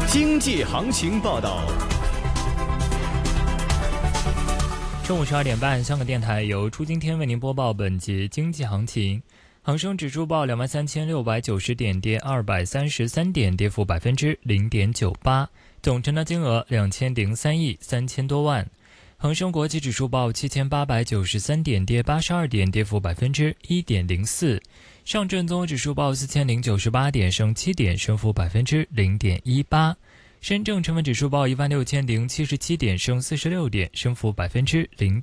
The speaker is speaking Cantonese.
经济行情报道。 中午12点半，香港电台由出今天为您播报本节经济行情。恒生指数报23,690点，跌233点，跌幅0.98%，总成交金额2003亿3000多万。恒生国际指数报7893点，跌82点，跌幅1.04%。上证综合指数报4098点，升7点，升幅0.18%。深证成分指数报16077点，升46点，升幅0.